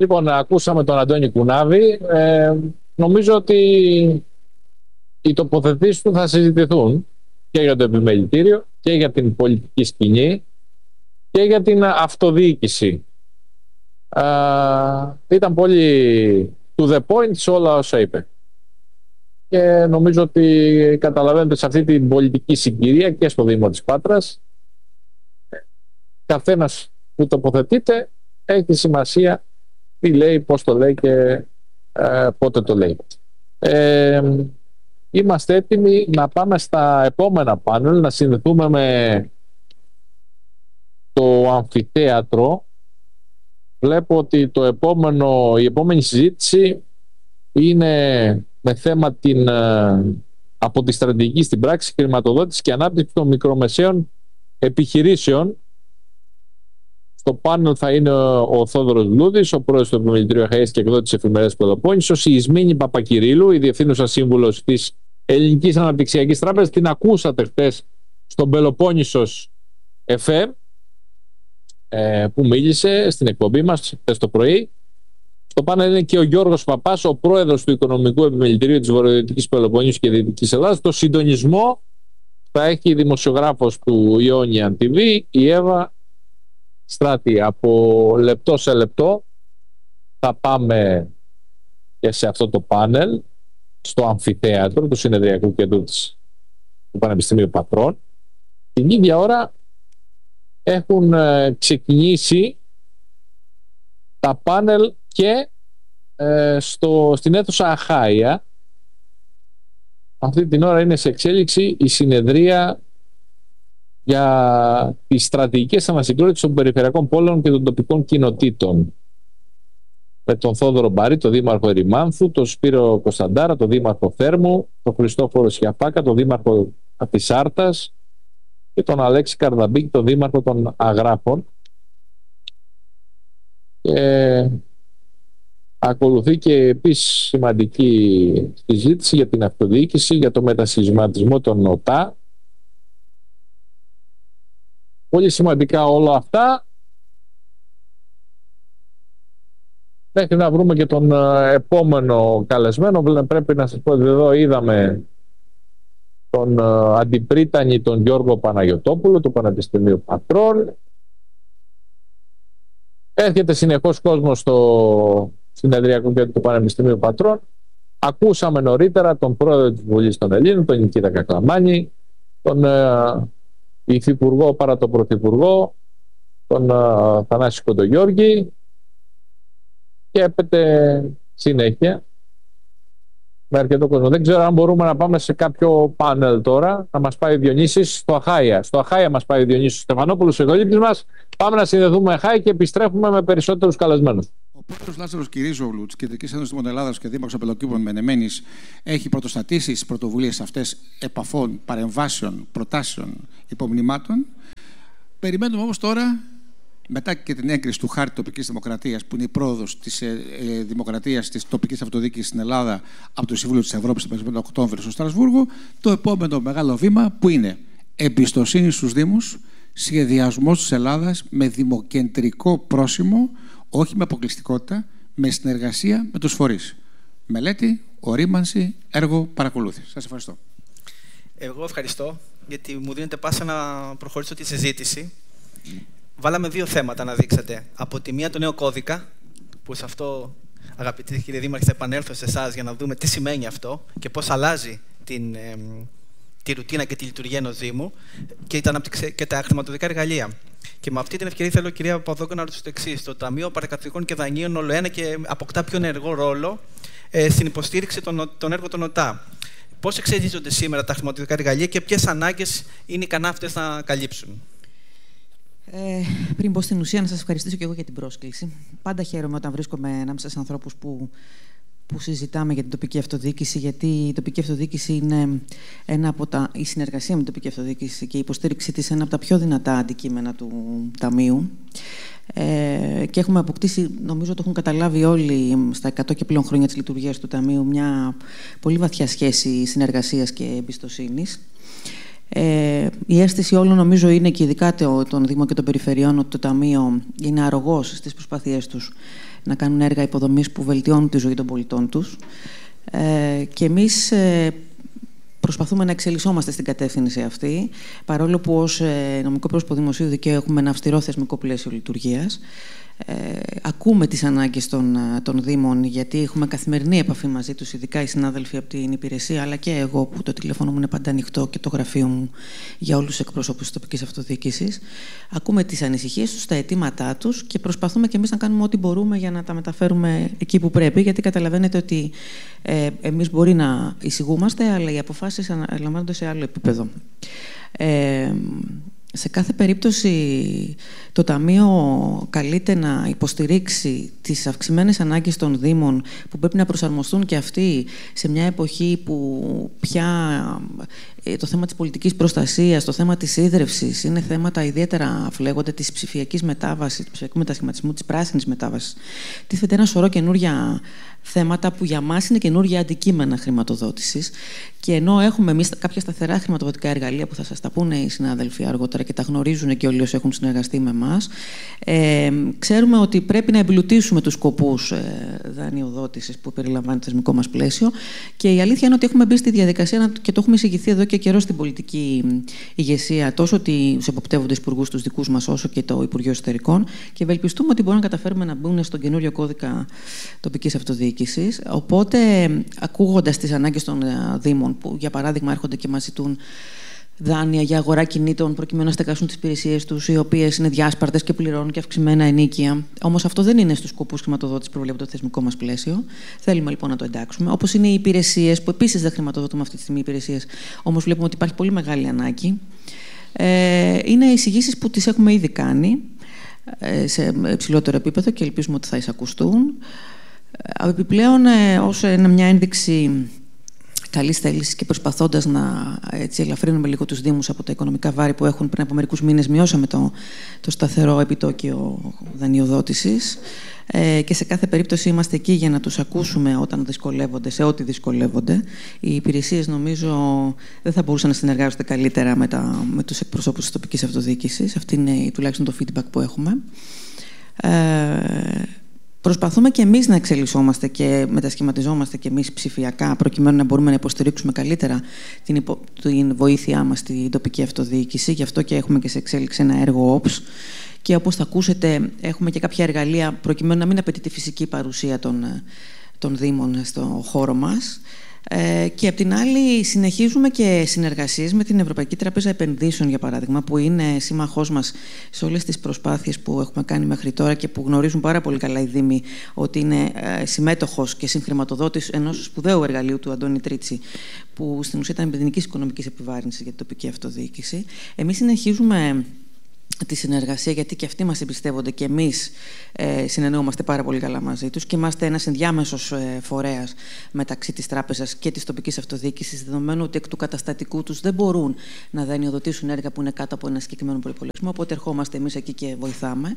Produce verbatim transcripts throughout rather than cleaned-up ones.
Λοιπόν, ακούσαμε τον Αντώνη Κουνάβη. Ε, νομίζω ότι οι τοποθετήσεις του θα συζητηθούν και για το επιμελητήριο και για την πολιτική σκηνή και για την αυτοδιοίκηση. Ε, ήταν πολύ to the point σε όλα όσα είπε. Και νομίζω ότι καταλαβαίνετε σε αυτή την πολιτική συγκυρία και στο Δήμο της Πάτρας, καθένας που τοποθετείται έχει σημασία τι λέει, πώς το λέει και ε, πότε το λέει. Ε, είμαστε έτοιμοι να πάμε στα επόμενα πάνελ, να συνδεθούμε με το αμφιθέατρο. Βλέπω ότι το επόμενο, η επόμενη συζήτηση είναι με θέμα την, από τη στρατηγική στην πράξη, χρηματοδότηση και ανάπτυξη των μικρομεσαίων επιχειρήσεων. Στο πάνελ θα είναι ο Θόδωρος Λούδης, ο πρόεδρος του Επιμελητηρίου ΕΧΑΕΣ και εκδότης εφημερίδας Πελοπόννησος, η Ισμήνη Παπακυρίλου, η διευθύνουσα σύμβουλος της Ελληνικής Αναπτυξιακής Τράπεζας. Την ακούσατε χτες στον Πελοπόννησος εφ εμ ε, που μίλησε στην εκπομπή μας χτες το πρωί. Στο πάνελ είναι και ο Γιώργος Παπάς, ο πρόεδρος του Οικονομικού Επιμελητηρίου της Βορειοδυτικής Πελοποννήσου και Δυτικής Ελλάδας. Το συντονισμό θα έχει η δημοσιογράφος του Ιόνιαν τι βι, η Εύα Στράτη. Από λεπτό σε λεπτό θα πάμε και σε αυτό το πάνελ στο αμφιθέατρο του Συνεδριακού Κέντρου του Πανεπιστημίου Πατρών. Την ίδια ώρα έχουν ξεκινήσει τα πάνελ και ε, στο, στην αίθουσα Αχάια. Αυτή την ώρα είναι σε εξέλιξη η συνεδρία για τις στρατηγικές ανασυγκρότησης των περιφερειακών πόλεων και των τοπικών κοινοτήτων, με τον Θόδωρο Μπαρή, τον Δήμαρχο Ερημάνθου, τον Σπύρο Κωνσταντάρα, τον Δήμαρχο Θέρμου, τον Χριστόφορο Σιαφάκα, τον Δήμαρχο της Άρτας και τον Αλέξη Καρδαμπίκη, τον Δήμαρχο των Αγράφων. Και ακολουθεί και επίσης σημαντική συζήτηση για την αυτοδιοίκηση, για το μετασχηματισμό των ΟΤΑ. Πολύ σημαντικά όλα αυτά. Μέχρι να βρούμε και τον επόμενο καλεσμένο, πρέπει να σας πω ότι εδώ είδαμε τον αντιπρίτανη, τον Γιώργο Παναγιωτόπουλο του Πανεπιστημίου Πατρών. Έρχεται συνεχώς κόσμος στο Συνεδριακό Κέντρο του Πανεπιστημίου Πατρών. Ακούσαμε νωρίτερα τον πρόεδρο της Βουλής των Ελλήνων, τον Νικήτα Κακλαμάνη, τον ε, υφυπουργό παρά τον πρωθυπουργό, τον ε, Θανάση Κοντογιώργη, και έπεται συνέχεια με αρκετό κόσμο. Δεν ξέρω αν μπορούμε να πάμε σε κάποιο πάνελ τώρα. Θα μας πάει ο Διονύσης στο Αχάια. Στο Αχάια μας πάει ο Διονύσης Στεφανόπουλος, ο εγωλήπτης μας. Πάμε να συνδεθούμε με Αχάια και επιστρέφουμε με περισσότερους καλεσμένους. Ο πρόεδρος Λάζαρος Κυρίζογλου της Κεντρικής Ένωσης Δήμων Ελλάδας και Δήμαρχος Απελοκήπων Μενεμένης έχει πρωτοστατήσει τις πρωτοβουλίες αυτές επαφών, παρεμβάσεων, προτάσεων, υπομνημάτων. Περιμένουμε όμως τώρα, μετά και την έγκριση του Χάρτη Τοπικής Δημοκρατίας, που είναι η πρόοδος της ε, ε, δημοκρατίας της τοπικής αυτοδιοίκησης στην Ελλάδα από το Συμβούλιο της Ευρώπης τον περασμένο Οκτώβριο στο Στρασβούργο, το επόμενο μεγάλο βήμα που είναι εμπιστοσύνη στους Δήμους, σχεδιασμός της Ελλάδας με δημοκεντρικό πρόσημο, όχι με αποκλειστικότητα, με συνεργασία με τους φορείς. Μελέτη, ορίμανση, έργο, παρακολούθηση. Σας ευχαριστώ. Εγώ ευχαριστώ, γιατί μου δίνετε πάσα να προχωρήσω τη συζήτηση. Βάλαμε δύο θέματα να δείξετε. Από τη μία το νέο κώδικα, που σε αυτό, αγαπητοί κύριε Δήμαρχε, θα επανέλθω σε εσάς για να δούμε τι σημαίνει αυτό και πώς αλλάζει την, ε, τη ρουτίνα και τη λειτουργία ενός Δήμου, και τα, και τα χρηματοδοτικά εργαλεία. Και με αυτή την ευκαιρία θέλω, κυρία Παπαδόκου, να ρωτήσω το εξής. Το Ταμείο Παρακατοικών και Δανείων όλο ένα και αποκτά πιο ενεργό ρόλο ε, στην υποστήριξη των, των έργων των ΟΤΑ. Πώς εξελίσσονται σήμερα τα χρηματοδοτικά εργαλεία και ποιες ανάγκες είναι ικανά αυτές να καλύψουν? Ε, πριν πω στην ουσία, να σας ευχαριστήσω και εγώ για την πρόσκληση. Πάντα χαίρομαι όταν βρίσκομαι ανάμεσα σε ανθρώπους που, που συζητάμε για την τοπική αυτοδιοίκηση, γιατί η τοπική αυτοδιοίκηση είναι ένα από τα, η συνεργασία με την τοπική αυτοδιοίκηση και η υποστήριξή της ένα από τα πιο δυνατά αντικείμενα του Ταμείου. Ε, και έχουμε αποκτήσει, νομίζω το έχουν καταλάβει όλοι στα εκατό και πλέον χρόνια της λειτουργίας του Ταμείου, μια πολύ βαθιά σχέση συνεργασίας και εμπιστοσύνης. Ε, η αίσθηση όλων, νομίζω, είναι και ειδικά των Δήμων και των Περιφερειών ότι το Ταμείο είναι αρρωγός στις προσπάθειές τους να κάνουν έργα υποδομής που βελτιώνουν τη ζωή των πολιτών τους. Ε, και εμείς ε, προσπαθούμε να εξελισσόμαστε στην κατεύθυνση αυτή, παρόλο που ως ε, νομικό πρόσωπο δημοσίου δικαίου έχουμε ένα αυστηρό θεσμικό πλαίσιο λειτουργίας. Ε, ακούμε τις ανάγκες των, των Δήμων, γιατί έχουμε καθημερινή επαφή μαζί τους, ειδικά οι συνάδελφοι από την υπηρεσία, αλλά και εγώ που το τηλέφωνο μου είναι πάντα ανοιχτό και το γραφείο μου για όλους τους εκπροσώπους της τοπικής αυτοδιοίκησης. Ακούμε τις ανησυχίες τους, τα αιτήματά τους και προσπαθούμε και εμείς να κάνουμε ό,τι μπορούμε για να τα μεταφέρουμε εκεί που πρέπει, γιατί καταλαβαίνετε ότι ε, εμείς μπορεί να εισηγούμαστε, αλλά οι αποφάσεις λαμβάνονται σε άλλο επίπεδο. Ε, Σε κάθε περίπτωση, το Ταμείο καλείται να υποστηρίξει τις αυξημένες ανάγκες των Δήμων που πρέπει να προσαρμοστούν και αυτοί σε μια εποχή που πια το θέμα της πολιτικής προστασίας, το θέμα της ίδρευσης είναι θέματα ιδιαίτερα φλέγονται της ψηφιακής μετάβασης, του ψηφιακού μετασχηματισμού, της πράσινης μετάβασης. Τίθεται ένα σωρό καινούργια θέματα που για μας είναι καινούργια αντικείμενα χρηματοδότησης. Και ενώ έχουμε εμείς κάποια σταθερά χρηματοδοτικά εργαλεία που θα σας τα πούνε οι συνάδελφοι αργότερα και τα γνωρίζουν και όλοι όσοι έχουν συνεργαστεί με εμάς, ε, ξέρουμε ότι πρέπει να εμπλουτίσουμε τους σκοπούς ε, δανειοδότησης που περιλαμβάνει το θεσμικό μας πλαίσιο. Και η αλήθεια είναι ότι έχουμε μπει στη διαδικασία και το έχουμε εισηγηθεί εδώ και καιρό στην πολιτική ηγεσία, τόσο τους εποπτεύοντες υπουργούς τους δικούς μας, όσο και το Υπουργείο Εσωτερικών. Και ευελπιστούμε ότι μπορούμε να καταφέρουμε να μπουν στον καινούριο κώδικα τοπικής αυτοδιοίκησης. Οπότε, ακούγοντας τις ανάγκες των Δήμων, που για παράδειγμα έρχονται και μας ζητούν δάνεια για αγορά κινήτων προκειμένου να στεγάσουν τις υπηρεσίες τους, οι οποίες είναι διάσπαρτες και πληρώνουν και αυξημένα ενίκεια. Όμως αυτό δεν είναι στους σκοπούς χρηματοδότησης που προβλέπει το θεσμικό μας πλαίσιο. Θέλουμε λοιπόν να το εντάξουμε. Όπως είναι οι υπηρεσίες, που επίσης δεν χρηματοδοτούμε αυτή τη στιγμή υπηρεσίες, όμως βλέπουμε ότι υπάρχει πολύ μεγάλη ανάγκη. Ε, είναι εισηγήσεις που τις έχουμε ήδη κάνει ε, σε υψηλότερο επίπεδο και ελπίζουμε ότι θα εισακουστούν. Ε, επιπλέον, ε, ως μια ένδειξη καλής θέλησης και προσπαθώντας να έτσι, ελαφρύνουμε λίγο τους Δήμους από τα οικονομικά βάρη που έχουν, πριν από μερικούς μήνες μειώσαμε το, το σταθερό επιτόκιο δανειοδότησης. Ε, και σε κάθε περίπτωση είμαστε εκεί για να τους ακούσουμε όταν δυσκολεύονται, σε ό,τι δυσκολεύονται. Οι υπηρεσίες, νομίζω, δεν θα μπορούσαν να συνεργάζονται καλύτερα με, τα, με τους εκπροσώπους της τοπικής αυτοδιοίκησης. Αυτή είναι τουλάχιστον το feedback που έχουμε. Ε, Προσπαθούμε και εμείς να εξελισσόμαστε και μετασχηματιζόμαστε και εμείς ψηφιακά, προκειμένου να μπορούμε να υποστηρίξουμε καλύτερα την, υπο... την βοήθειά μας στην τοπική αυτοδιοίκηση. Γι' αυτό και έχουμε και σε εξέλιξη ένα έργο Ops. Και όπως θα ακούσετε, έχουμε και κάποια εργαλεία προκειμένου να μην απαιτεί τη φυσική παρουσία των, των Δήμων στο χώρο μας. Ε, και απ' την άλλη, συνεχίζουμε και συνεργασίες με την Ευρωπαϊκή Τράπεζα Επενδύσεων, για παράδειγμα, που είναι σύμμαχός μας σε όλες τις προσπάθειες που έχουμε κάνει μέχρι τώρα και που γνωρίζουν πάρα πολύ καλά οι Δήμοι ότι είναι ε, συμμέτοχος και συγχρηματοδότης ενός σπουδαίου εργαλείου του Αντώνη Τρίτσι, που στην ουσία ήταν μηδενικής οικονομικής επιβάρυνσης για την τοπική αυτοδιοίκηση. Εμείς συνεχίζουμε τη συνεργασία, γιατί και αυτοί μας εμπιστεύονται και εμείς ε, συνεννοούμαστε πάρα πολύ καλά μαζί τους και είμαστε ένας ενδιάμεσος ε, φορέας μεταξύ της τράπεζας και της τοπικής αυτοδιοίκησης, δεδομένου ότι εκ του καταστατικού τους δεν μπορούν να δανειοδοτήσουν έργα που είναι κάτω από ένα συγκεκριμένο προϋπολογισμό, οπότε ερχόμαστε εμείς εκεί και βοηθάμε.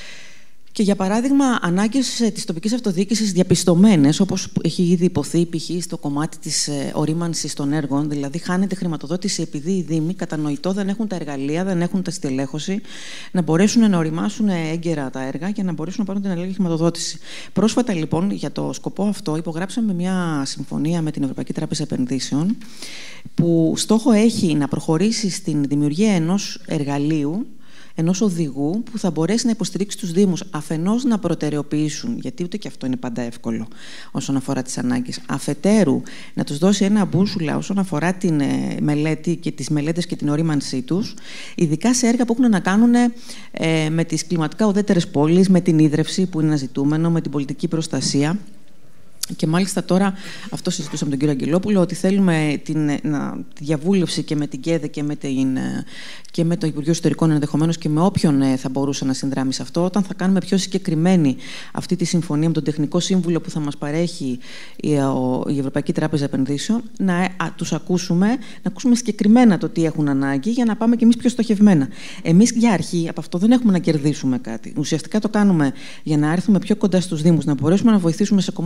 Και για παράδειγμα, ανάγκες της τοπικής αυτοδιοίκησης διαπιστωμένες, όπως έχει ήδη υποθεί π.χ. στο κομμάτι της ορίμανσης των έργων, δηλαδή χάνεται χρηματοδότηση επειδή οι Δήμοι, κατανοητό, δεν έχουν τα εργαλεία, δεν έχουν τα στελέχωση να μπορέσουν να οριμάσουν έγκαιρα τα έργα και να μπορέσουν να πάρουν την αλληλεγγύη χρηματοδότηση. Πρόσφατα, λοιπόν, για το σκοπό αυτό, υπογράψαμε μια συμφωνία με την Ευρωπαϊκή Τράπεζα Επενδύσεων, που στόχο έχει να προχωρήσει στην δημιουργία ενός εργαλείου, ενός οδηγού που θα μπορέσει να υποστηρίξει τους Δήμους, αφενός να προτεραιοποιήσουν, γιατί ούτε και αυτό είναι πάντα εύκολο όσον αφορά τις ανάγκες, αφετέρου να τους δώσει ένα μπούσουλα όσον αφορά την μελέτη και τις μελέτες και την ορίμανσή τους, ειδικά σε έργα που έχουν να κάνουν ε, με τις κλιματικά ουδέτερες πόλεις, με την ίδρυυση που είναι ένα ζητούμενο, με την πολιτική προστασία. Και μάλιστα τώρα, αυτό συζητούσαμε με τον κύριο Αγγελόπουλο, ότι θέλουμε την, να, τη διαβούλευση και με την ΚΕΔΕ και με, την, και με το Υπουργείο Εσωτερικών, ενδεχομένως και με όποιον θα μπορούσε να συνδράμει σε αυτό, όταν θα κάνουμε πιο συγκεκριμένη αυτή τη συμφωνία με τον τεχνικό σύμβουλο που θα μας παρέχει η, ο, η Ευρωπαϊκή Τράπεζα Επενδύσεων, να α, τους ακούσουμε, να ακούσουμε συγκεκριμένα το τι έχουν ανάγκη, για να πάμε κι εμείς πιο στοχευμένα. Εμείς για αρχή από αυτό δεν έχουμε να κερδίσουμε κάτι. Ουσιαστικά το κάνουμε για να έρθουμε πιο κοντά στους Δήμους, να μπορέσουμε να βοηθήσουμε σε κομμάτια που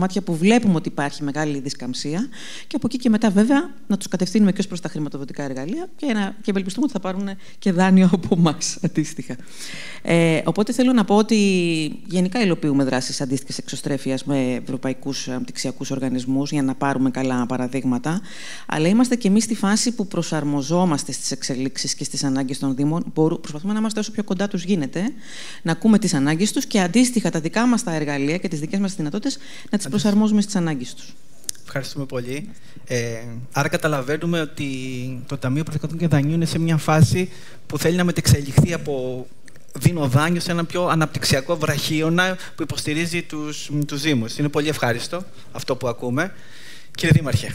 βλέπουμε ότι υπάρχει μεγάλη δισκαμψία, και από εκεί και μετά, βέβαια, να τους κατευθύνουμε και ως προς τα χρηματοδοτικά εργαλεία και, να, και ευελπιστούμε ότι θα πάρουν και δάνειο από εμάς αντίστοιχα. Ε, οπότε θέλω να πω ότι γενικά υλοποιούμε δράσεις αντίστοιχες εξωστρέφειας με ευρωπαϊκούς αναπτυξιακούς οργανισμούς για να πάρουμε καλά παραδείγματα, αλλά είμαστε και εμείς στη φάση που προσαρμοζόμαστε στις εξελίξεις και στις ανάγκες των Δήμων. Προσπαθούμε να είμαστε όσο πιο κοντά τους γίνεται, να ακούμε τις ανάγκες τους και αντίστοιχα τα δικά μας τα εργαλεία και τις δικές μας δυνατότητες να τις προσαρμόζουμε στις ανάγκες τους. Ευχαριστούμε πολύ. Ε, άρα καταλαβαίνουμε ότι το Ταμείο Προθηκωτών και Δανείων είναι σε μια φάση που θέλει να μετεξελιχθεί από δίνω δάνειο σε ένα πιο αναπτυξιακό βραχίωνα που υποστηρίζει τους, τους Δήμους. Είναι πολύ ευχάριστο αυτό που ακούμε. Κύριε Δήμαρχε,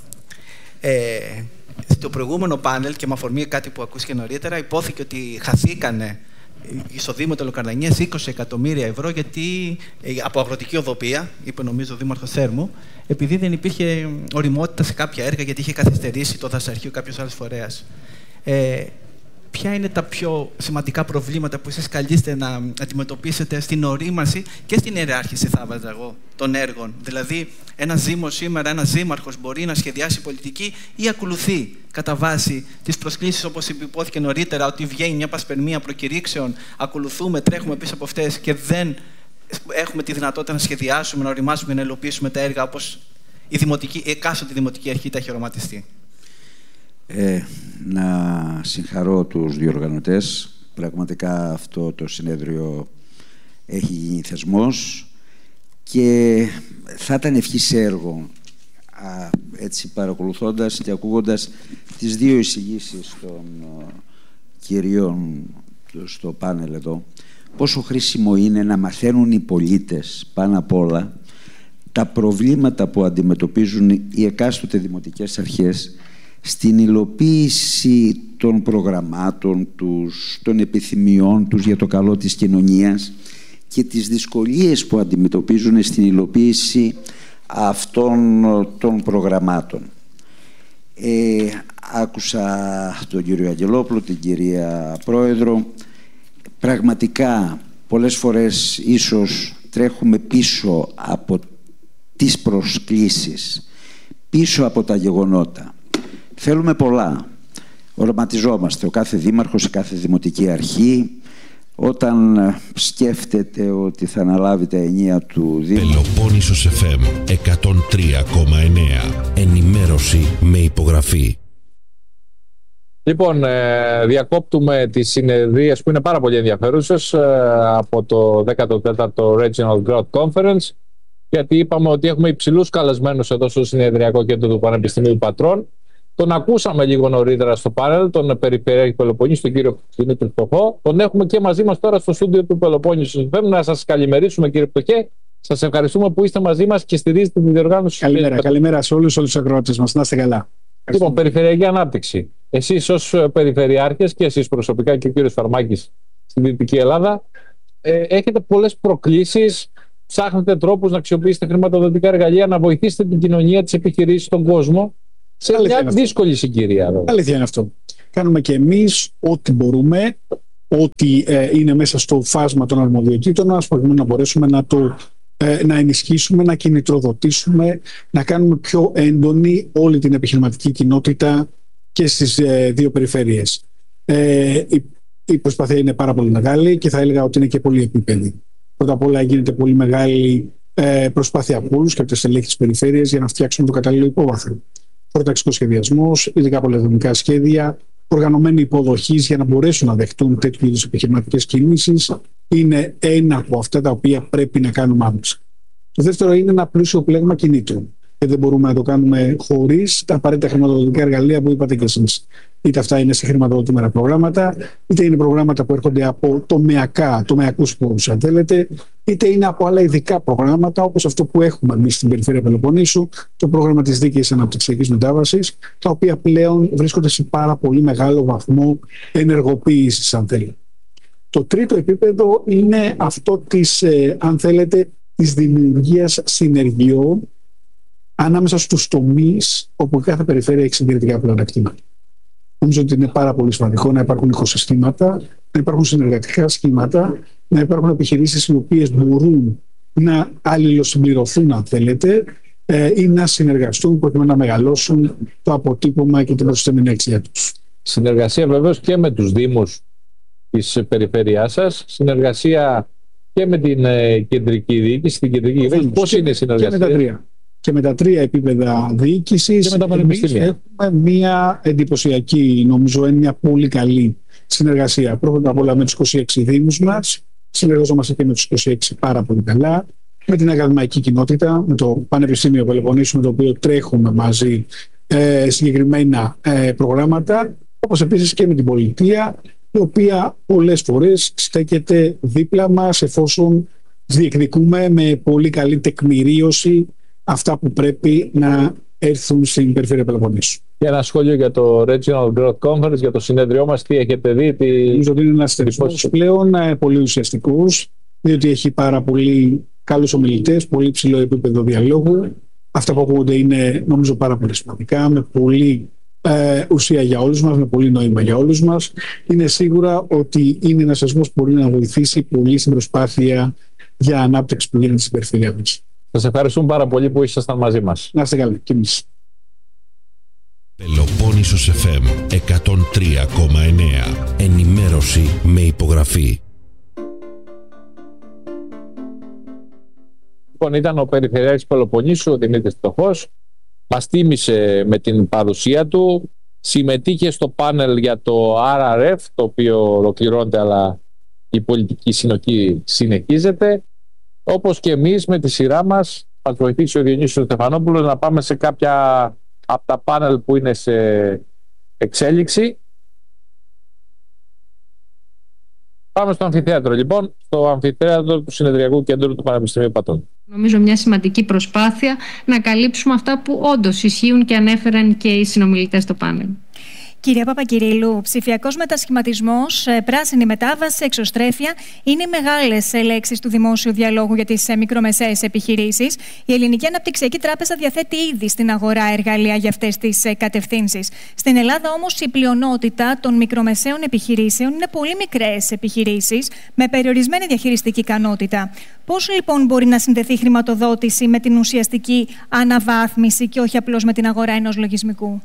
ε, στο προηγούμενο πάνελ και με αφορμή κάτι που ακούστηκε νωρίτερα, υπόθηκε ότι χαθήκανε στο Δήμο Τελοκαρδανίας είκοσι εκατομμύρια ευρώ γιατί, από αγροτική οδοπία, είπε νομίζω ο Δήμαρχος Θέρμου, επειδή δεν υπήρχε ωριμότητα σε κάποια έργα, γιατί είχε καθυστερήσει το δασαρχείο κάποιος άλλος φορέας. Ε, ποια είναι τα πιο σημαντικά προβλήματα που εσείς καλείστε να αντιμετωπίσετε στην ορίμανση και στην ιεράρχηση, θα έβαζα εγώ, των έργων? Δηλαδή, ένας Δήμος σήμερα, ένας Δήμαρχος μπορεί να σχεδιάσει πολιτική ή ακολουθεί κατά βάση τις προσκλήσεις, όπως υπόθηκε νωρίτερα, ότι βγαίνει μια πασπερμία προκηρύξεων, ακολουθούμε, τρέχουμε πίσω από αυτές και δεν έχουμε τη δυνατότητα να σχεδιάσουμε, να οριμάσουμε, να υλοποιήσουμε τα έργα όπως η δημοτική, η εκάστοτε δημοτική αρχή τα έχει οραματιστεί? Ε, να συγχαρώ τους διοργανωτές. Πραγματικά αυτό το συνέδριο έχει γίνει θεσμός και θα ήταν ευχής έργο, α, έτσι παρακολουθώντας και ακούγοντας τις δύο εισηγήσεις των uh, κυρίων στο πάνελ εδώ, πόσο χρήσιμο είναι να μαθαίνουν οι πολίτες πάνω απ' όλα τα προβλήματα που αντιμετωπίζουν οι εκάστοτε δημοτικές αρχές στην υλοποίηση των προγραμμάτων τους, των επιθυμιών τους για το καλό της κοινωνίας και τις δυσκολίες που αντιμετωπίζουν στην υλοποίηση αυτών των προγραμμάτων. Ε, άκουσα τον κύριο Αγγελόπουλο, την κυρία Πρόεδρο. Πραγματικά πολλές φορές ίσως τρέχουμε πίσω από τις προσκλήσεις, πίσω από τα γεγονότα. Θέλουμε πολλά. Οραματιζόμαστε. Ο κάθε δήμαρχος, η κάθε δημοτική αρχή, όταν σκέφτεται ότι θα αναλάβει τα ενία του Δήμου. Πελοπόννησος εφ εμ εκατόν τρία κόμμα εννέα. Ενημέρωση με υπογραφή. Λοιπόν, ε, διακόπτουμε τις συνεδρίες που είναι πάρα πολύ ενδιαφέρουσες ε, από το δέκατο τέταρτο Regional Growth Conference, γιατί είπαμε ότι έχουμε υψηλούς καλεσμένους εδώ στο συνεδριακό κέντρο του Πανεπιστημίου Πατρών. Τον ακούσαμε λίγο νωρίτερα στο πάνελ, τον Περιφερειάρχη Πελοποννήσου, τον κύριο Δημήτρη Πτωχό. Τον έχουμε και μαζί μας τώρα στο στούντιο του Πελοπόννησου. Πρέπει να σας καλημερίσουμε, κύριε Πτωχέ. Σας ευχαριστούμε που είστε μαζί μας και στηρίζετε τη διοργάνωση. Καλημέρα, καλημέρα σε όλους, όλους τους ακροατές μας. Να είστε καλά. Λοιπόν, περιφερειακή ανάπτυξη. Εσείς ως περιφερειάρχες και εσείς προσωπικά και ο κύριος Φαρμάκης στην Δυτική Ελλάδα, ε, έχετε πολλές προκλήσεις. Ψάχνετε τρόπους να αξιοποιήσετε χρηματοδοτικά εργαλεία, να βοηθήσετε την κοινωνία, τις επιχειρήσεις, τον κόσμο σε Αλήθεια μια δύσκολη συγκυρία. Αλήθεια είναι αυτό. Κάνουμε και εμείς ό,τι μπορούμε, ό,τι ε, είναι μέσα στο φάσμα των αρμοδιοτήτων μας, προκειμένου να μπορέσουμε να το ε, να ενισχύσουμε, να κινητροδοτήσουμε, να κάνουμε πιο έντονη όλη την επιχειρηματική κοινότητα και στις ε, δύο περιφέρειες. Ε, η, η προσπάθεια είναι πάρα πολύ μεγάλη και θα έλεγα ότι είναι και πολύ επίπεδη. Πρώτα απ' όλα γίνεται πολύ μεγάλη ε, προσπάθεια από όλους και από τις στελέχη της περιφέρειας για να φτιάξουμε το κατάλληλο υπόβαθρο. Προταξικό σχεδιασμός, ειδικά πολεοδομικά σχέδια, οργανωμένη υποδοχή για να μπορέσουν να δεχτούν τέτοιου είδους επιχειρηματικές κινήσεις, είναι ένα από αυτά τα οποία πρέπει να κάνουμε άμεσα. Το δεύτερο είναι ένα πλούσιο πλέγμα κινήτρων. Και δεν μπορούμε να το κάνουμε χωρίς τα απαραίτητα χρηματοδοτικά εργαλεία που είπατε και εσείς. Είτε αυτά είναι σε χρηματοδοτούμενα προγράμματα, είτε είναι προγράμματα που έρχονται από τομεακά, τομεακούς πόρους, αν θέλετε, είτε είναι από άλλα ειδικά προγράμματα, όπως αυτό που έχουμε εμείς στην περιφέρεια Πελοποννήσου, το πρόγραμμα της δίκαιης αναπτυξιακής μετάβασης, τα οποία πλέον βρίσκονται σε πάρα πολύ μεγάλο βαθμό ενεργοποίησης, αν θέλετε. Το τρίτο επίπεδο είναι αυτό της, ε, αν θέλετε, της δημιουργίας συνεργειών ανάμεσα στους τομείς όπου κάθε περιφέρεια έχει συγκριτικά πλεονεκτήματα. Νομίζω ότι είναι πάρα πολύ σημαντικό να υπάρχουν οικοσυστήματα, να υπάρχουν συνεργατικά σχήματα, να υπάρχουν επιχειρήσεις οι οποίες μπορούν να αλληλοσυμπληρωθούν, αν θέλετε, ε, ή να συνεργαστούν προκειμένου να μεγαλώσουν το αποτύπωμα και την προσθέμενη αξία τους. Συνεργασία βεβαίως και με τους δήμους της περιφέρειάς σας, συνεργασία και με την ε, κεντρική διοίκηση, την κεντρική διοίκηση. Πώς είναι η συνεργασία? Και με τα τρία, και με τα τρία επίπεδα διοίκησης. Και με τα πανεπιστήμια. Έχουμε μια εντυπωσιακή, νομίζω, μια πολύ καλή συνεργασία. Πρώτα απ' όλα με τους είκοσι έξι δήμους μας, συνεργαζόμαστε και με τους είκοσι έξι πάρα πολύ καλά, με την ακαδημαϊκή κοινότητα, με το Πανεπιστήμιο Πελοποννήσου, με το οποίο τρέχουμε μαζί ε, συγκεκριμένα ε, προγράμματα, όπως επίσης και με την πολιτεία, η οποία πολλές φορές στέκεται δίπλα μας εφόσον διεκδικούμε με πολύ καλή τεκμηρίωση αυτά που πρέπει να έρθουν στην περιφέρεια Πελοποννήσου. Και ένα σχόλιο για το Regional Growth Conference, για το συνέδριό μας, τι έχετε δει? Τι... Νομίζω ότι είναι ένας θεσμός πλέον ε, πολύ ουσιαστικός, διότι έχει πάρα πολύ καλούς ομιλητές, πολύ ψηλό επίπεδο διαλόγου. Αυτά που ακούγονται είναι, νομίζω, πάρα πολύ σημαντικά, με πολύ ε, ουσία για όλους μας, με πολύ νόημα για όλους μας. Είναι σίγουρα ότι είναι ένας θεσμός που μπορεί να βοηθήσει πολύ στην προσπάθεια για ανάπτυξη που γίνεται στην περιφέρεια μας. Σας ευχαριστούμε πάρα πολύ που ήσασταν μαζί μας. Να είστε καλά και εμείς. Πελοπόννησος εφ εμ εκατόν τρία κόμμα εννέα. Ενημέρωση με υπογραφή. Λοιπόν, ήταν ο Περιφερειάρχης Πελοποννήσου, ο Δημήτρης Πτωχός. Μας τίμησε με την παρουσία του. Συμμετείχε στο πάνελ για το αρ αρ εφ, το οποίο ολοκληρώνεται, αλλά η πολιτική συνοχή συνεχίζεται. Όπως και εμείς με τη σειρά μας, θα μας βοηθήσει ο Διονύσιος Στεφανόπουλος να πάμε σε κάποια από τα πάνελ που είναι σε εξέλιξη. Πάμε στο αμφιθέατρο λοιπόν, στο αμφιθέατρο του Συνεδριακού Κέντρου του Πανεπιστημίου Πατών. Νομίζω μια σημαντική προσπάθεια να καλύψουμε αυτά που όντως ισχύουν και ανέφεραν και οι συνομιλητές στο πάνελ. Κυρία Παπακυρίλου, ψηφιακός μετασχηματισμός, πράσινη μετάβαση, εξωστρέφεια είναι οι μεγάλες λέξεις του δημόσιου διαλόγου για τις μικρομεσαίες επιχειρήσεις. Η Ελληνική Αναπτυξιακή Τράπεζα διαθέτει ήδη στην αγορά εργαλεία για αυτές τις κατευθύνσεις. Στην Ελλάδα όμως η πλειονότητα των μικρομεσαίων επιχειρήσεων είναι πολύ μικρές επιχειρήσεις με περιορισμένη διαχειριστική ικανότητα. Πώς λοιπόν μπορεί να συνδεθεί η χρηματοδότηση με την ουσιαστική αναβάθμιση και όχι απλώς με την αγορά ενός λογισμικού?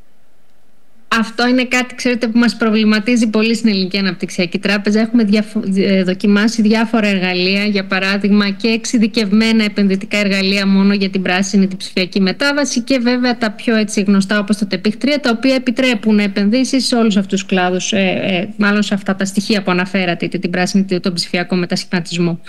Αυτό είναι κάτι, ξέρετε, που μας προβληματίζει πολύ στην Ελληνική Αναπτυξιακή Τράπεζα. Έχουμε διαφο- δοκιμάσει διάφορα εργαλεία, για παράδειγμα και εξειδικευμένα επενδυτικά εργαλεία μόνο για την πράσινη, την ψηφιακή μετάβαση και βέβαια τα πιο έτσι γνωστά όπως το ΤΕΠΙΧ τρία, τα οποία επιτρέπουν επενδύσεις σε όλους αυτούς τους κλάδους, ε, ε, μάλλον σε αυτά τα στοιχεία που αναφέρατε, είτε την πράσινη είτε τον ψηφιακό μετασχηματισμό.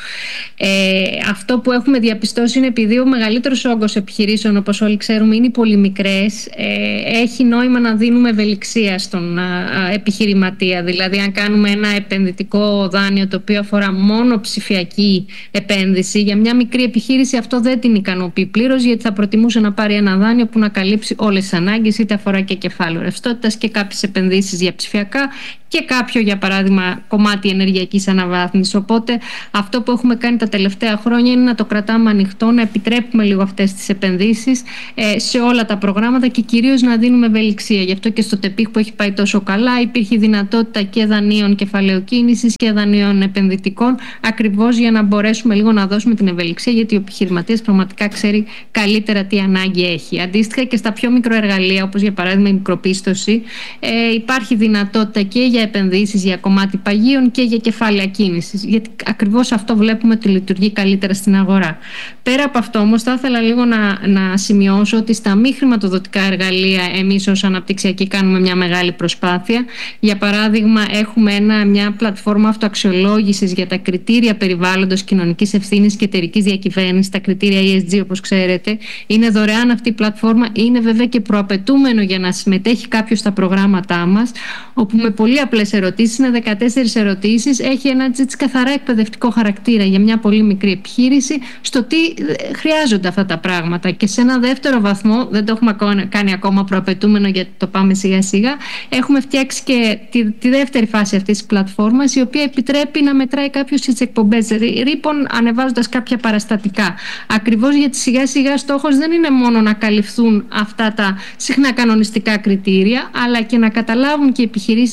Ε, αυτό που έχουμε διαπιστώσει είναι επειδή ο μεγαλύτερος όγκος επιχειρήσεων, όπως όλοι ξέρουμε, είναι πολύ μικρές, ε, έχει νόημα να δίνουμε ευελιξία στον α, α, επιχειρηματία. Δηλαδή, αν κάνουμε ένα επενδυτικό δάνειο το οποίο αφορά μόνο ψηφιακή επένδυση, για μια μικρή επιχείρηση αυτό δεν την ικανοποιεί πλήρως, γιατί θα προτιμούσε να πάρει ένα δάνειο που να καλύψει όλες τις ανάγκες, είτε αφορά και κεφάλαιο ρευστότητας και κάποιες επενδύσεις για ψηφιακά και κάποιο, για παράδειγμα, κομμάτι ενεργειακής αναβάθμισης. Οπότε, αυτό που έχουμε κάνει τα τελευταία χρόνια είναι να το κρατάμε ανοιχτό, να επιτρέπουμε λίγο αυτές τις επενδύσεις ε, σε όλα τα προγράμματα και κυρίως να δίνουμε ευελιξία. Γι' αυτό και στο ΤΕΠΙΧ που έχει πάει τόσο καλά, υπήρχε δυνατότητα και δανείων κεφαλαιοκίνησης και δανείων επενδυτικών, ακριβώς για να μπορέσουμε λίγο να δώσουμε την ευελιξία, γιατί ο επιχειρηματίας πραγματικά ξέρει καλύτερα τι ανάγκη έχει. Αντίστοιχα και στα πιο μικροεργαλεία, όπως για παράδειγμα η μικροπίστωση, ε, υπάρχει δυνατότητα και για επενδύσεις για κομμάτι παγίων και για κεφάλαια κίνησης, γιατί ακριβώς αυτό βλέπουμε ότι λειτουργεί καλύτερα στην αγορά. Πέρα από αυτό όμως θα ήθελα λίγο να, να σημειώσω ότι στα μη χρηματοδοτικά εργαλεία εμείς ως αναπτυξιακοί κάνουμε μια μεγάλη προσπάθεια. Για παράδειγμα, έχουμε ένα, μια πλατφόρμα αυτοαξιολόγησης για τα κριτήρια περιβάλλοντος, κοινωνικής ευθύνης και εταιρικής διακυβέρνησης, τα κριτήρια ι ες τζι όπως ξέρετε. Είναι δωρεάν αυτή η πλατφόρμα, είναι βέβαια και προαπαιτούμενο για να συμμετέχει κάποιος στα προγράμματά μας, όπου με πολύ απλές ερωτήσεις, είναι δεκατέσσερις ερωτήσεις, έχει ένα έτσι καθαρά εκπαιδευτικό χαρακτήρα για μια πολύ μικρή επιχείρηση στο τι χρειάζονται αυτά τα πράγματα. Και σε ένα δεύτερο βαθμό, δεν το έχουμε κάνει ακόμα προαπαιτούμενο γιατί το πάμε σιγά σιγά, έχουμε φτιάξει και τη, τη δεύτερη φάση αυτής της πλατφόρμας, η οποία επιτρέπει να μετράει κάποιος τις εκπομπές ρήπων ανεβάζοντας κάποια παραστατικά. Ακριβώς γιατί σιγά σιγά στόχος δεν είναι μόνο να καλυφθούν αυτά τα συχνά κανονιστικά κριτήρια, αλλά και να καταλάβουν και οι επιχειρήσεις τι κέρδη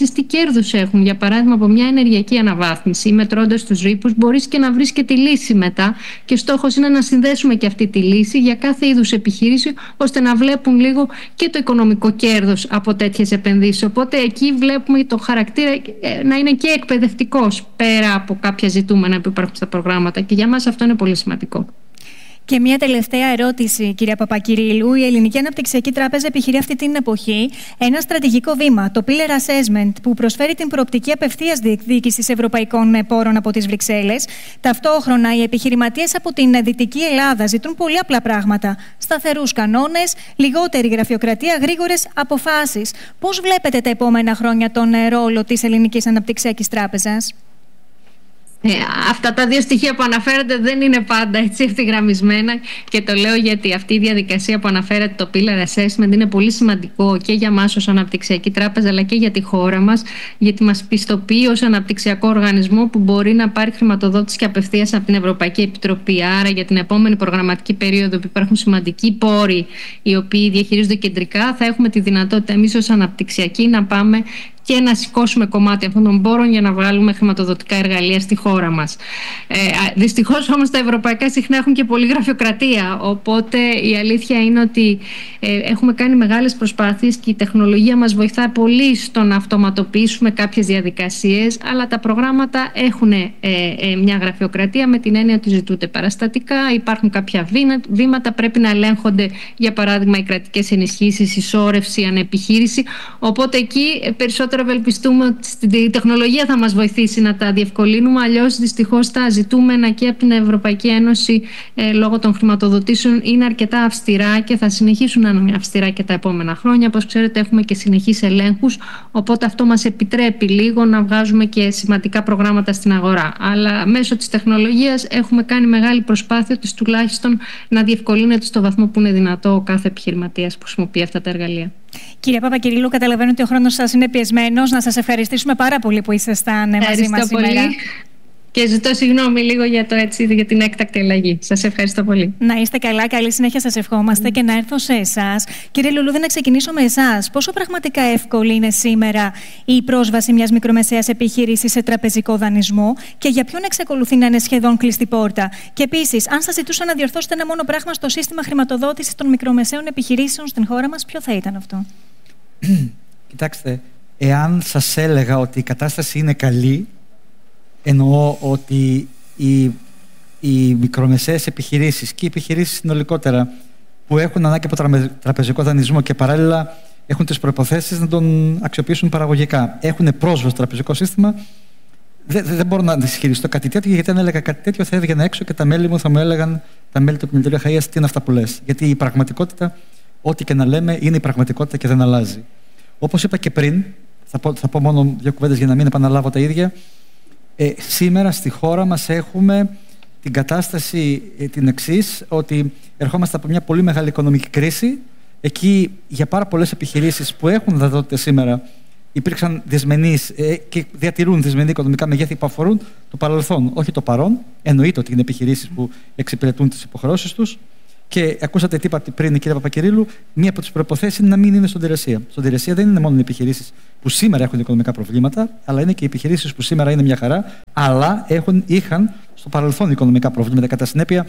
κέρδους έχουν, για παράδειγμα από μια ενεργειακή αναβάθμιση, μετρώντας τους ρήπους, μπορείς και να βρεις και τη λύση μετά. Και στόχος είναι να συνδέσουμε και αυτή τη λύση για κάθε είδους επιχείρηση, ώστε να βλέπουν λίγο και το οικονομικό κέρδος από τέτοιες επενδύσεις. Οπότε εκεί βλέπουμε το χαρακτήρα να είναι και εκπαιδευτικός, πέρα από κάποια ζητούμενα που υπάρχουν στα προγράμματα. Και για μας αυτό είναι πολύ σημαντικό. Και μια τελευταία ερώτηση, κυρία Παπακυρίλου. Η Ελληνική Αναπτυξιακή Τράπεζα επιχειρεί αυτή την εποχή ένα στρατηγικό βήμα, το Pillar Assessment, που προσφέρει την προοπτική απευθείας διεκδίκησης ευρωπαϊκών πόρων από τις Βρυξέλλες. Ταυτόχρονα, οι επιχειρηματίες από την Δυτική Ελλάδα ζητούν πολύ απλά πράγματα. Σταθερούς κανόνες, λιγότερη γραφειοκρατία, γρήγορες αποφάσεις. Πώς βλέπετε τα επόμενα χρόνια τον ρόλο της Ελληνικής Αναπτυξιακής Τράπεζας? Ε, αυτά τα δύο στοιχεία που αναφέρετε δεν είναι πάντα έτσι ευθυγραμμισμένα, και το λέω γιατί αυτή η διαδικασία που αναφέρετε, το Pillar Assessment, είναι πολύ σημαντικό και για μας ως Αναπτυξιακή Τράπεζα αλλά και για τη χώρα μας, γιατί μας πιστοποιεί ως αναπτυξιακό οργανισμό που μπορεί να πάρει χρηματοδότηση και απευθείας από την Ευρωπαϊκή Επιτροπή. Άρα για την επόμενη προγραμματική περίοδο που υπάρχουν σημαντικοί πόροι οι οποίοι διαχειρίζονται κεντρικά, θα έχουμε τη δυνατότητα εμείς ως Αναπτυξιακοί να πάμε και να σηκώσουμε κομμάτι αυτών των πόρων για να βγάλουμε χρηματοδοτικά εργαλεία στη χώρα μας. Ε, δυστυχώς όμως τα ευρωπαϊκά συχνά έχουν και πολλή γραφειοκρατία, οπότε η αλήθεια είναι ότι ε, έχουμε κάνει μεγάλες προσπάθειες και η τεχνολογία μας βοηθάει πολύ στο να αυτοματοποιήσουμε κάποιες διαδικασίες, αλλά τα προγράμματα έχουν ε, ε, μια γραφειοκρατία με την έννοια ότι ζητούνται παραστατικά, υπάρχουν κάποια βήματα, πρέπει να ελέγχονται, για παράδειγμα οι κρατικές ενισχύσεις, η σώρευση, η ανεπιχείρηση, οπότε εκεί περισσότερο ευελπιστούμε ότι η τεχνολογία θα μας βοηθήσει να τα διευκολύνουμε, αλλιώς δυστυχώς τα ζητούμενα και από την Ευρωπαϊκή Ένωση ε, λόγω των χρηματοδοτήσεων είναι αρκετά αυστηρά και θα συνεχίσουν να είναι αυστηρά και τα επόμενα χρόνια. Όπως ξέρετε, έχουμε και συνεχείς ελέγχους, οπότε αυτό μας επιτρέπει λίγο να βγάζουμε και σημαντικά προγράμματα στην αγορά. Αλλά μέσω της τεχνολογίας έχουμε κάνει μεγάλη προσπάθεια της τουλάχιστον να διευκολύνεται στο βαθμό που είναι δυνατό ο κάθε επιχειρηματίας που χρησιμοποιεί αυτά τα εργαλεία. Κυρία Παπακυρίλου, καταλαβαίνω ότι ο χρόνος σας είναι πιεσμένος. Να σας ευχαριστήσουμε πάρα πολύ που ήσασταν μαζί μας σήμερα. Και ζητώ συγγνώμη λίγο για, το έτσι, για την έκτακτη αλλαγή. Σας ευχαριστώ πολύ. Να είστε καλά, καλή συνέχεια σας ευχόμαστε. Mm. Και να έρθω σε εσάς. Κύριε Λουλούδη, να ξεκινήσω με εσάς. Πόσο πραγματικά εύκολη είναι σήμερα η πρόσβαση μιας μικρομεσαίας επιχείρησης σε τραπεζικό δανεισμό και για ποιον εξακολουθεί να είναι σχεδόν κλειστή πόρτα? Και επίσης, αν σας ζητούσα να διορθώσετε ένα μόνο πράγμα στο σύστημα χρηματοδότησης των μικρομεσαίων επιχειρήσεων στην χώρα μας, ποιο θα ήταν αυτό? Κοιτάξτε, εάν σας έλεγα ότι η κατάσταση είναι καλή, εννοώ ότι οι, οι μικρομεσαίες επιχειρήσεις και οι επιχειρήσεις συνολικότερα που έχουν ανάγκη από τραπεζικό δανεισμό και παράλληλα έχουν τις προϋποθέσεις να τον αξιοποιήσουν παραγωγικά, έχουν πρόσβαση στο τραπεζικό σύστημα, δεν, δεν μπορώ να ισχυριστώ κάτι τέτοιο, γιατί αν έλεγα κάτι τέτοιο θα έβγαινα έξω και τα μέλη μου θα μου έλεγαν, τα μέλη του Επιμελητηρίου Χαΐας, τι είναι αυτά που λες. Γιατί η πραγματικότητα, ό,τι και να λέμε, είναι η πραγματικότητα και δεν αλλάζει. Όπως είπα και πριν, θα πω, θα πω μόνο δύο κουβέντες για να μην επαναλάβω τα ίδια. Ε, σήμερα στη χώρα μας έχουμε την κατάσταση ε, την εξής, ότι ερχόμαστε από μια πολύ μεγάλη οικονομική κρίση. Εκεί για πάρα πολλές επιχειρήσεις που έχουν δυνατότητες σήμερα υπήρξαν δυσμενείς ε, και διατηρούν δυσμενή οικονομικά μεγέθη που αφορούν το παρελθόν, όχι το παρόν. Εννοείται ότι είναι επιχειρήσεις που εξυπηρετούν τις υποχρεώσεις τους. Και ακούσατε τι είπα πριν η κυρία Παπακυρίλου, μία από τις προϋποθέσεις είναι να μην είναι στον Τερεσία. Στον Τερεσία δεν είναι μόνο οι επιχειρήσεις που σήμερα έχουν οικονομικά προβλήματα, αλλά είναι και οι επιχειρήσεις που σήμερα είναι μια χαρά, αλλά έχουν, είχαν στο παρελθόν οικονομικά προβλήματα. Κατά συνέπεια,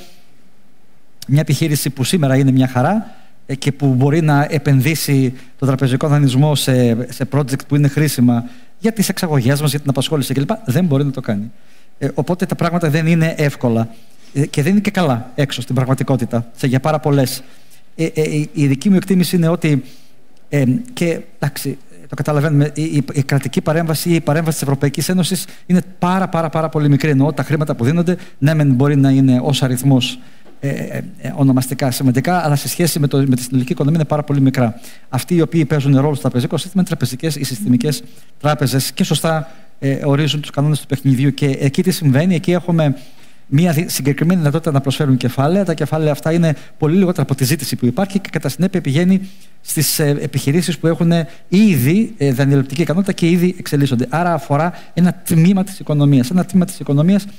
μια επιχείρηση που σήμερα είναι μια χαρά και που μπορεί να επενδύσει το τραπεζικό δανεισμό σε, σε project που είναι χρήσιμα για τις εξαγωγές μας, για την απασχόληση κλπ., δεν μπορεί να το κάνει. Ε, οπότε τα πράγματα δεν είναι εύκολα. Και δεν είναι και καλά έξω στην πραγματικότητα, σε για πάρα πολλές. Ε, ε, η δική μου εκτίμηση είναι ότι, ε, και εντάξει, το καταλαβαίνουμε, η, η, η κρατική παρέμβαση ή η παρέμβαση της Ευρωπαϊκής Ένωσης είναι πάρα πάρα πάρα πολύ μικρή. Εννοώ τα χρήματα που δίνονται, ναι μεν μπορεί να είναι ως αριθμός ε, ε, ε, ονομαστικά σημαντικά, αλλά σε σχέση με, το, με τη συνολική οικονομία είναι πάρα πολύ μικρά. Αυτοί οι οποίοι παίζουν ρόλο στο τραπεζικό σύστημα είναι τραπεζικές ή συστημικές τράπεζες και σωστά ε, ορίζουν τους κανόνες του παιχνιδιού. Και εκεί τι συμβαίνει, εκεί έχουμε μια συγκεκριμένη δυνατότητα να προσφέρουν κεφάλαια. Τα κεφάλαια αυτά είναι πολύ λιγότερα από τη ζήτηση που υπάρχει και κατά συνέπεια πηγαίνει στις επιχειρήσεις που έχουν ήδη δανειοληπτική ικανότητα και ήδη εξελίσσονται. Άρα αφορά ένα τμήμα της οικονομίας. Ένα τμήμα της οικονομίας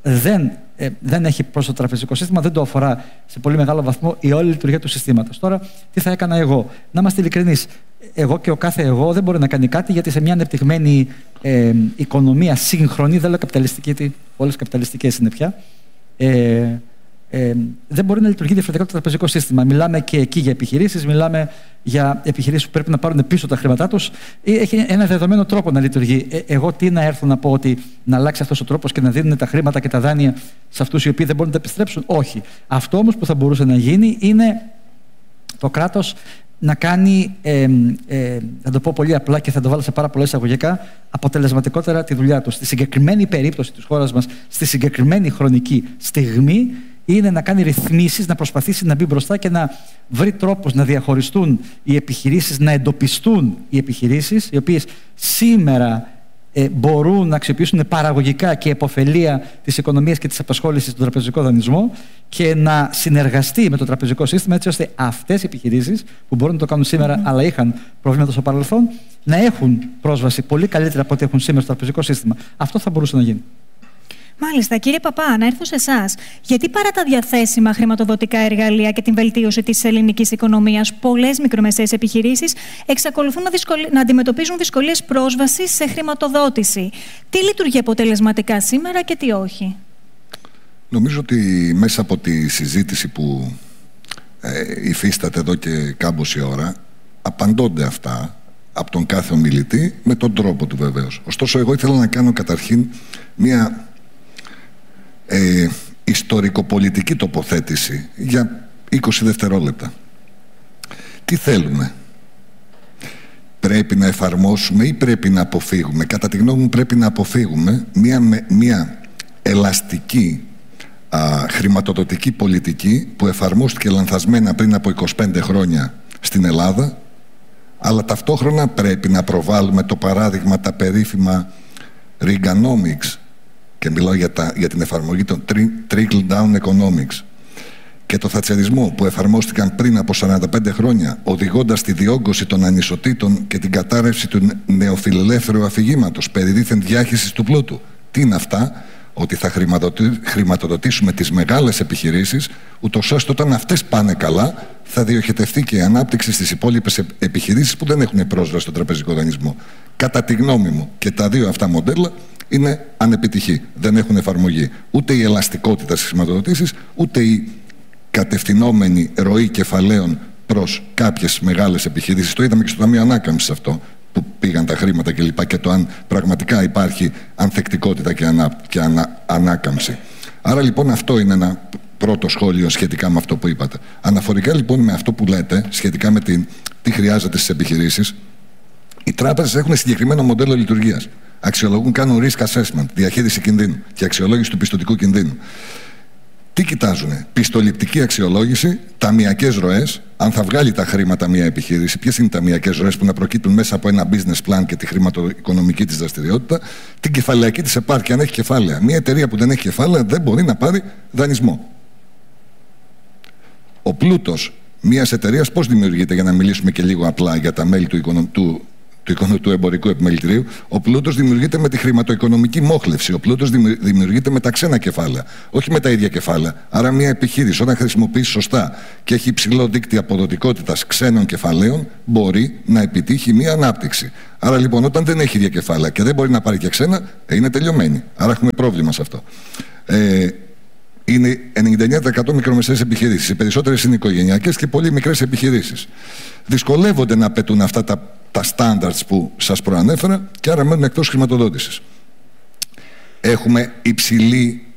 δεν, ε, δεν έχει προς το τραπεζικό σύστημα, δεν το αφορά σε πολύ μεγάλο βαθμό η όλη λειτουργία του συστήματος. Τώρα, τι θα έκανα εγώ? Να είμαστε ειλικρινείς. Εγώ και ο κάθε εγώ δεν μπορεί να κάνει κάτι, γιατί σε μια ανεπτυγμένη ε, οικονομία σύγχρονη, δεν λέω καπιταλιστική, γιατί όλες καπιταλιστικές είναι πια, ε, ε, δεν μπορεί να λειτουργεί διαφορετικά το τραπεζικό σύστημα. Μιλάμε και εκεί για επιχειρήσεις, μιλάμε για επιχειρήσεις που πρέπει να πάρουν πίσω τα χρήματά τους. Έχει ένα δεδομένο τρόπο να λειτουργεί. Ε, εγώ τι να έρθω να πω, ότι να αλλάξει αυτός ο τρόπος και να δίνουν τα χρήματα και τα δάνεια σε αυτούς οι οποίοι δεν μπορούν να τα επιστρέψουν? Όχι. Αυτό όμως που θα μπορούσε να γίνει είναι το κράτος να κάνει, ε, ε, θα το πω πολύ απλά και θα το βάλω σε πάρα πολλά εισαγωγικά, αποτελεσματικότερα τη δουλειά του. Στη συγκεκριμένη περίπτωση της χώρας μας, στη συγκεκριμένη χρονική στιγμή, είναι να κάνει ρυθμίσεις, να προσπαθήσει να μπει μπροστά και να βρει τρόπους να διαχωριστούν οι επιχειρήσεις, να εντοπιστούν οι επιχειρήσεις, οι οποίες σήμερα ε, μπορούν να αξιοποιήσουν παραγωγικά και επωφελία της οικονομίας και της απασχόλησης στον τραπεζικό δανεισμό, και να συνεργαστεί με το τραπεζικό σύστημα, έτσι ώστε αυτές οι επιχειρήσεις που μπορούν να το κάνουν σήμερα, mm-hmm. αλλά είχαν προβλήματα στο παρελθόν, να έχουν πρόσβαση πολύ καλύτερα από ό,τι έχουν σήμερα στο τραπεζικό σύστημα. Αυτό θα μπορούσε να γίνει. Μάλιστα. Κύριε Παπά, να έρθω σε εσάς. Γιατί παρά τα διαθέσιμα χρηματοδοτικά εργαλεία και την βελτίωση της ελληνικής οικονομίας, πολλές μικρομεσαίες επιχειρήσεις εξακολουθούν να, δυσκολ... να αντιμετωπίζουν δυσκολίες πρόσβασης σε χρηματοδότηση? Τι λειτουργεί αποτελεσματικά σήμερα και τι όχι? Νομίζω ότι μέσα από τη συζήτηση που ε, υφίσταται εδώ και κάμποση ώρα, απαντώνται αυτά από τον κάθε ομιλητή με τον τρόπο του βεβαίως. Ωστόσο, εγώ ήθελα να κάνω καταρχήν μία ε, ιστορικοπολιτική τοποθέτηση για είκοσι δευτερόλεπτα. Τι θέλουμε? Πρέπει να εφαρμόσουμε ή πρέπει να αποφύγουμε? Κατά τη γνώμη μου πρέπει να αποφύγουμε μία, μία ελαστική α, χρηματοδοτική πολιτική που εφαρμόστηκε λανθασμένα πριν από είκοσι πέντε χρόνια στην Ελλάδα, αλλά ταυτόχρονα πρέπει να προβάλλουμε το παράδειγμα, τα περίφημα Reaganomics, και μιλάω για, τα, για την εφαρμογή των trickle down economics, και το θατσερισμό που εφαρμόστηκαν πριν από σαράντα πέντε χρόνια, οδηγώντας στη διόγκωση των ανισοτήτων και την κατάρρευση του νεοφιλελεύθερου αφηγήματος περί δίθεν διάχυσης του πλούτου. Τι είναι αυτά? Ότι θα χρηματοδοτήσουμε τις μεγάλες επιχειρήσεις, ούτως ώστε όταν αυτές πάνε καλά θα διοχετευτεί και η ανάπτυξη στις υπόλοιπες επιχειρήσεις που δεν έχουν πρόσβαση στον τραπεζικό δανεισμό. Κατά τη γνώμη μου, και τα δύο αυτά μοντέλα είναι ανεπιτυχή. Δεν έχουν εφαρμογή ούτε η ελαστικότητα στις χρηματοδοτήσεις, ούτε η κατευθυνόμενη ροή κεφαλαίων προς κάποιες μεγάλες επιχειρήσεις. Το είδαμε και στο Ταμείο Ανάκαμψης αυτό, που πήγαν τα χρήματα κλπ. Και, και το αν πραγματικά υπάρχει ανθεκτικότητα και, ανά, και ανα, ανάκαμψη. Άρα λοιπόν αυτό είναι ένα πρώτο σχόλιο σχετικά με αυτό που είπατε. Αναφορικά λοιπόν με αυτό που λέτε, σχετικά με την, τι χρειάζεται στις επιχειρήσεις, οι τράπεζες έχουν συγκεκριμένο μοντέλο λειτουργίας. Αξιολογούν, κάνουν risk assessment, διαχείριση κινδύνου και αξιολόγηση του πιστωτικού κινδύνου. Τι κοιτάζουνε? Πιστοληπτική αξιολόγηση, ταμειακές ροές, αν θα βγάλει τα χρήματα μια επιχείρηση, ποιες είναι οι ταμειακές ροές που να προκύπτουν μέσα από ένα business plan και τη χρηματοοικονομική της δραστηριότητα, την κεφαλαιακή της επάρκεια, αν έχει κεφάλαια. Μια εταιρεία που δεν έχει κεφάλαια δεν μπορεί να πάρει δανεισμό. Ο πλούτος μιας εταιρείας πώς δημιουργείται, για να μιλήσουμε και λίγο απλά για τα μέλη του οικονομικού. Του, του εμπορικού επιμελητηρίου? Ο πλούτος δημιουργείται με τη χρηματοοικονομική μόχλευση. Ο πλούτος δημιουργείται με τα ξένα κεφάλαια, όχι με τα ίδια κεφάλαια. Άρα, μια επιχείρηση, όταν χρησιμοποιήσει σωστά και έχει υψηλό δίκτυο αποδοτικότητας ξένων κεφαλαίων, μπορεί να επιτύχει μια ανάπτυξη. Άρα, λοιπόν, όταν δεν έχει ίδια κεφάλαια και δεν μπορεί να πάρει και ξένα, είναι τελειωμένη. Άρα, έχουμε πρόβλημα σε αυτό. Ε, είναι ενενήντα εννέα τοις εκατό μικρομεσαίες επιχειρήσεις. Οι περισσότερες είναι οικογενειακές και πολύ μικρές επιχειρήσεις. Δυσκολεύονται να πετούν αυτά τα, τα standards που σας προανέφερα και άρα μένουν εκτός χρηματοδότησης. Έχουμε υψηλή